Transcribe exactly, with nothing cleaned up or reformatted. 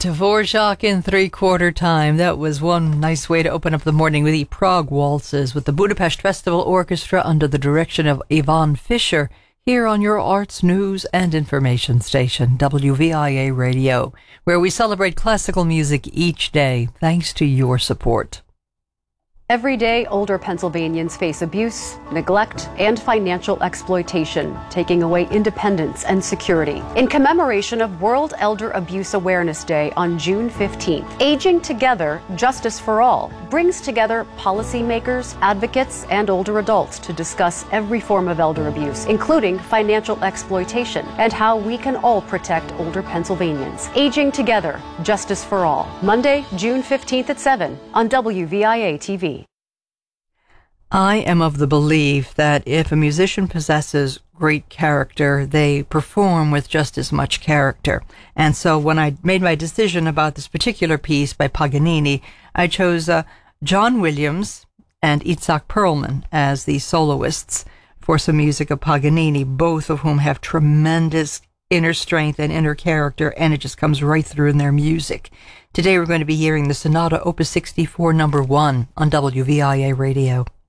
Dvorak in three-quarter time. That was one nice way to open up the morning with the Prague Waltzes with the Budapest Festival Orchestra under the direction of Ivan Fischer here on your arts, news, and information station, W V I A Radio, where we celebrate classical music each day thanks to your support. Every day, older Pennsylvanians face abuse, neglect, and financial exploitation, taking away independence and security. In commemoration of World Elder Abuse Awareness Day on June fifteenth, Aging Together, Justice for All brings together policymakers, advocates, and older adults to discuss every form of elder abuse, including financial exploitation, and how we can all protect older Pennsylvanians. Aging Together, Justice for All, Monday, June fifteenth at seven on W V I A T V. I am of the belief that if a musician possesses great character, they perform with just as much character. And so when I made my decision about this particular piece by Paganini, I chose uh, John Williams and Itzhak Perlman as the soloists for some music of Paganini, both of whom have tremendous inner strength and inner character, and it just comes right through in their music. Today we're going to be hearing the Sonata Opus sixty-four, number one, on W V I A Radio.